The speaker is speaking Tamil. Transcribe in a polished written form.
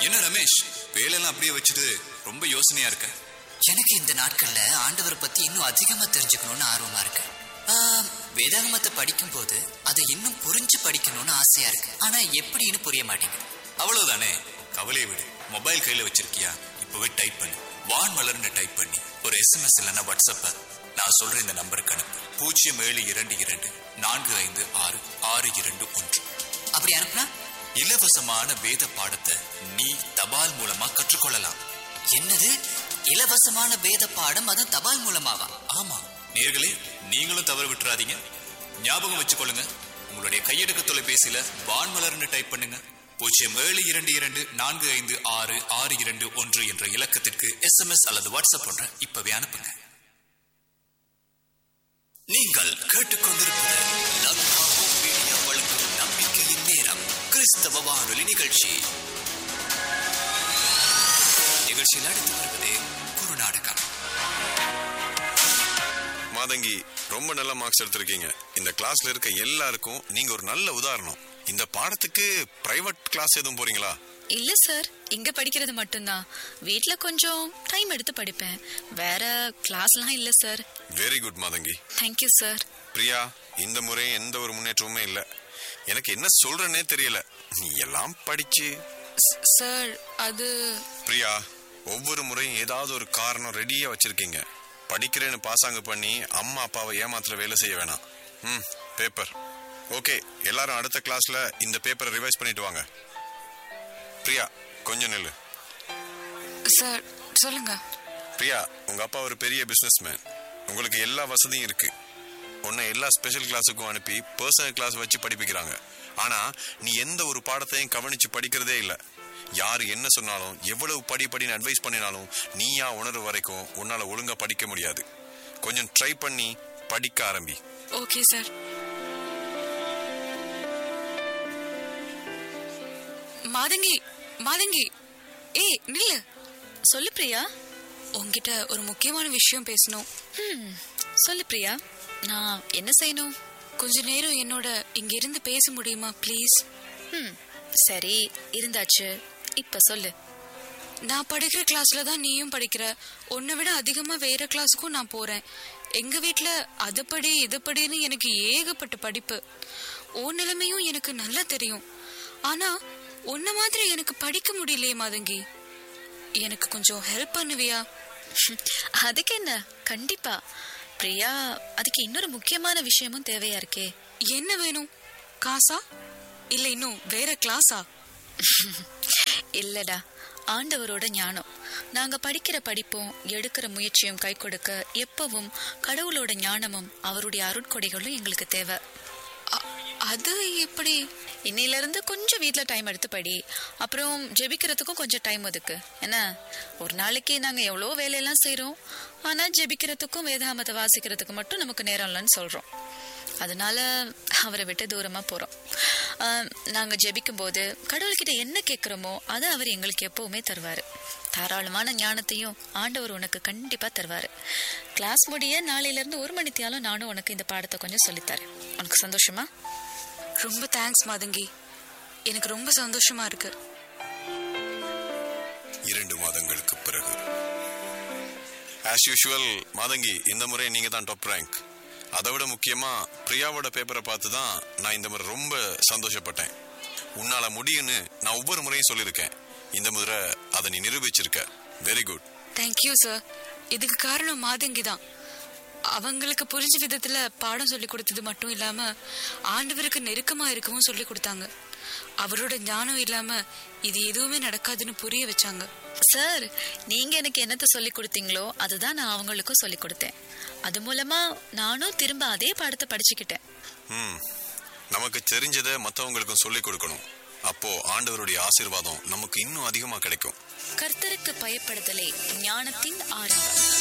என்ன ரமேஷ், வேலையெல்லாம் அப்படியே வச்சுட்டு ரொம்ப யோசனையா இருக்க? எனக்கு இந்த நாட்கள்ல ஆண்டவரை பத்தி இன்னும் அதிகமா தெரிஞ்சுக்கணும்னு ஆர்வமா இருக்கு. வேதாகமத்தை படிக்கும் போது அதை இன்னும் புரிஞ்சு படிக்கணும்னு ஆசையா இருக்கு. ஆனா எப்படின்னு புரிய மாட்டேங்குது. அவ்வளவுதானே, கவலையை விடு. மொபைல் கையில வச்சிருக்கியா? இப்பவே டைப் பண்ணு, வான் மலர்னு டைப் பண்ணி ஒரு SMS இல்லைன்னா வாட்ஸ்அப்ப நான் சொல்ற இந்த நம்பருக்கு அனுப்பு. 0722456621. அப்படி அனுப்புனா இலவசமான வேத பாடத்தை நீ தபால் மூலமா கற்றுக்கொள்ளலாம். என்னது, இலவசமான வேத பாடம், அது தபால் மூலமாவா? ஆமா நேர்களே, நீங்களும் தவறு விட்டுறாதீங்க. ஞாபகம் வச்சுக்கொள்ளுங்க, உங்களுடைய கையெடுக்க தொலைபேசியில வான்மலர்னு டைப் பண்ணுங்க. 0722456621 என்ற இலக்கத்திற்கு SMS அல்லது வாட்ஸ்அப் போன்ற இப்பவே அனுப்புங்க. நீங்கள் கேட்டுக்கொண்டிருப்பது மீடியா வழங்கும் நம்பிக்கையின் நேரம், கிறிஸ்தவ வானொலி நிகழ்ச்சி. நிகழ்ச்சியில் அடுத்து வருவது குருநாடகம். மாதங்கி, ரொம்ப நல்ல மார்க்ஸ் எடுத்திருக்கீங்க. இந்த கிளாஸ்ல இருக்க எல்லாருக்கும் நீங்க ஒரு நல்ல உதாரணம். இந்த பாடத்துக்கு பிரைவேட் கிளாஸ் எதுவும் போறீங்களா? இல்ல சார், இங்க படிக்கிறது மட்டும்தான். வீட்ல கொஞ்சம் டைம் எடுத்து படிப்பேன். வேற கிளாஸ்லாம் இல்ல sir. Very good Matangi. Thank you sir. Priya, இந்த முறை எந்த ஒரு முன்னேற்றமுமே இல்ல. எனக்கு என்ன சொல்றேன்னே தெரியல. நீ எல்லாம் படிச்சு சார் அது பிரியா, ஒவ்வொரு முறையும் ஏதாவது ஒரு காரணம் ரெடியா வச்சிருக்கீங்க. படிக்கிறேன்னு பாசாங்க பண்ணி அம்மா அப்பாவை ஏமாத்துற வேலை செய்ய வேணாம். பேப்பர் ஓகே, எல்லாரும் அடுத்த கிளாஸ்ல இந்த பேப்பரை ரிவைஸ் பண்ணிட்டு வாங்க. பிரியா, கொஞ்சம் நில்லு. சார் சொல்லுங்க. பிரியா, உங்க அப்பா ஒரு பெரிய பிசினஸ்மேன். உங்களுக்கு எல்லா வசதியும் இருக்கு. உன்னை எல்லா ஸ்பெஷல் கிளாஸுக்கும் அனுப்பி பர்சனல் கிளாஸ் வச்சு படிப்பிக்கிறாங்க. ஆனா நீ எந்த ஒரு பாடத்தையும் கவனிச்சு படிக்கிறதே இல்லை. யாரு என்ன சொன்னாலும், எவ்வளவு படின்னு அட்வைஸ் பண்ணினாலும் நீயா உணர்வு வரைக்கும் உன்னால ஒழுங்கா படிக்க முடியாது. கொஞ்சம் ட்ரை பண்ணி படிக்க ஆரம்பி. Okay sir. மாதங்கி, மாதங்கி, ஏய் நில்லு. சொல்லு பிரியா. உன்கிட்ட ஒரு முக்கியமான விஷயம் பேசணும். சொல்லு பிரியா, நான் என்ன செய்யணும்? கொஞ்ச நேரம் என்னோட இங்க இருந்து பேச முடியுமா ப்ளீஸ்? சரி, இருந்தாச்சு. இப்ப சொல்லு. நான் படிக்கிற கிளாஸ்ல தான் நீயும் படிக்கிற. உன்னை விட அதிகமா வேற கிளாஸுக்கும் நான் போறேன். எங்க வீட்டுல அதுபடி இதுபடின்னு எனக்கு ஏகப்பட்ட படிப்பு. உன் நிலைமையும் எனக்கு நல்லா தெரியும். ஆனா உன்ன மாதிரி எனக்கு படிக்க முடியலையே மாதங்கி. எனக்கு கொஞ்சம் ஹெல்ப் பண்ணுவியா? அதுக்கு என்ன, கண்டிப்பா பிரியா. அதுக்கு இன்னொரு முக்கியமான விஷயமும் தேவையா இருக்கே. என்ன வேணும்? காசா இல்ல இன்னும் வேற கிளாஸா? இல்லடா, ஆண்டவரோட ஞானம். நாங்க படிக்கிற படிப்பும் எடுக்கிற முயற்சியும் கை கொடுக்க எப்பவும் கடவுளோட ஞானமும் அவருடைய அருட்கொடைகளும் எங்களுக்கு தேவை. அது எப்படி? இன்னையில இருந்து கொஞ்சம் வீட்டுல டைம் எடுத்து படி. அப்புறம் ஜெபிக்கிறதுக்கும் கொஞ்சம் டைம் ஒதுக்கு. என்ன, ஒரு நாளைக்கு நாங்க எவ்வளவு வேலையெல்லாம் செய்யறோம். ஆனா ஜெபிக்கிறதுக்கும் வேதாகமத்தை வாசிக்கிறதுக்கு மட்டும் நமக்கு நேரம் இல்லைன்னு சொல்றோம். அதனால அவரை விட்டு தூரமா போறோம். நாங்க ஜெபிக்கும் போது கடவுள்கிட்ட என்ன கேட்கிறோமோ அதை அவர் எங்களுக்கு எப்பவுமே தருவாரு. தாராளமான ஞானத்தையும் ஆண்டவர் உனக்கு கண்டிப்பா தருவாரு. கிளாஸ் முடிய நாளையில இருந்து 1 மணித்தியாலும் நானும் உனக்கு இந்த பாடத்தை கொஞ்சம் சொல்லித்தரேன். உனக்கு சந்தோஷமா? ரொம்ப தேங்க்ஸ் மாதங்கி, எனக்கு ரொம்ப சந்தோஷமா இருக்கு. 2 மாதங்களுக்கு பிறகு ஆஸ் யூஷுவல் மாதங்கி, இந்த முறை நீங்க தான் டாப் ரேங்க். அதை விட முக்கியமா பிரியாவோட பேப்பரை பார்த்து தான் நான் இந்த முறை ரொம்ப சந்தோஷப்பட்டேன். உன்னால முடியும்னு நான் ஒவ்வொரு முறையும் சொல்லியிருக்கேன். இந்த முறை அதை நீ நிரூபிச்சிருக்க. Very good. Thank you sir. இதுக்கு காரணம் மாதங்கி தான். அவங்களுக்கு புரிஞ்ச விதத்துல பாடம் சொல்லி கொடுத்தது மட்டும் இல்லாம ஆண்டவருக்கு நெருக்கமா இருக்கவும் சொல்லி கொடுத்தாங்க. அவரோட ஞானம் இல்லாம இது எதுவுமே நடக்காதுன்னு புரிய வச்சாங்க. சார், நீங்க எனக்கு என்னத்த சொல்லி கொடுத்தீங்களோ அதுதான் நான் அவங்களுக்கும் சொல்லி கொடுத்தேன். அது மூலமா நானும் திரும்ப அதே பாடத்தை படிச்சுக்கிட்டேன். நமக்கு தெரிஞ்சதை மற்றவங்களுக்கும் சொல்லி கொடுக்கணும். அப்போ ஆண்டவருடைய ஆசீர்வாதம் நமக்கு இன்னும் அதிகமா கிடைக்கும். கர்த்தருக்கு பயப்படுதலே ஞானத்தின் ஆரம்பம்.